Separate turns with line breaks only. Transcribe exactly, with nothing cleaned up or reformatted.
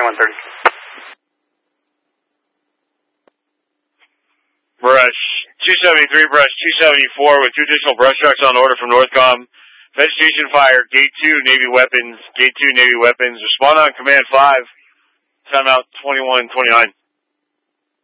twenty-one thirty.
Brush two seventy-three, brush two seventy-four with two additional brush trucks on order from Northcom. Vegetation fire, gate two, Navy weapons, gate two, Navy weapons. Respond on command five. Timeout twenty-one twenty-nine.